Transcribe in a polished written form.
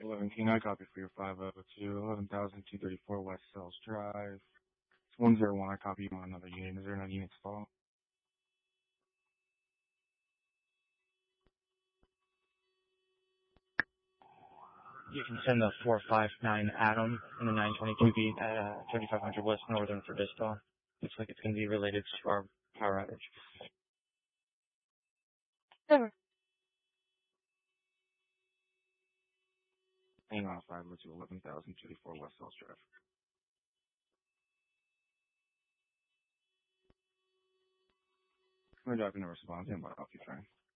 11 King, I copy for your 502, 11,234 West Sales Drive. It's 101, I copy you on another unit. Is there another unit to follow? You can send the 459 Adam in the 922 feet at 3500 West Northern for Vista. Looks like it's going to be related to our power outage. Never. Hang on, 502, 11,034 West Sales Drive. I'm dropping a response in, but I'll keep trying.